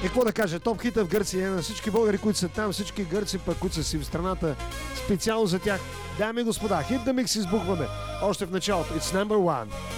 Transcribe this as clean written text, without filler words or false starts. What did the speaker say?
какво да кажа, топ хита в Гърция на всички българи, които са там, всички гърци, пък които са си в страната, специално за тях. Дами и господа, хит да микс избухваме. Още в началото. It's number one.